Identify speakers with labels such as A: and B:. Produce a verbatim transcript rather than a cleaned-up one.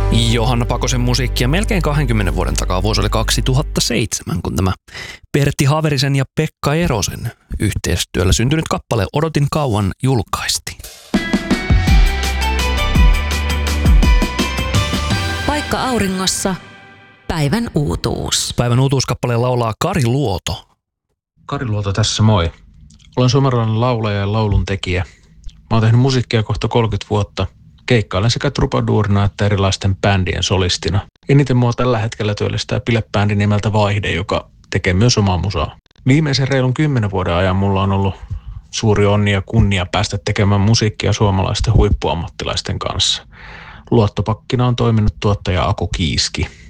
A: Johanna Pakosen musiikkia melkein kaksikymmentä vuoden takaa. Vuosi oli kaksituhattaseitsemän, kun tämä Pertti Haverisen ja Pekka Erosen yhteistyöllä syntynyt kappale Odotin kauan julkaistiin.
B: Paikka auringossa. Päivän uutuus.
A: Päivän uutuuskappaleen laulaa Kari Luoto.
C: Kari Luoto tässä, moi. Olen suomalainen laulaja ja lauluntekijä. Mä oon tehnyt musiikkia kohta kolmekymmentä vuotta. Keikkailen sekä trubaduurina että erilaisten bändien solistina. Eniten mua tällä hetkellä työllistää bilebändi nimeltä Vaihde, joka tekee myös omaa musaa. Viimeisen reilun kymmenen vuoden ajan mulla on ollut suuri onni ja kunnia päästä tekemään musiikkia suomalaisten huippuammattilaisten kanssa. Luottopakkina on toiminut tuottaja Aku Kiiski.